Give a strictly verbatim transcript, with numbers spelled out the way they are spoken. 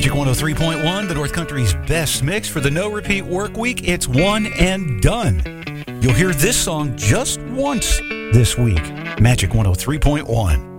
Magic one oh three point one, the North Country's best mix for the no-repeat work week. It's one and done. You'll hear this song just once this week. Magic one oh three point one.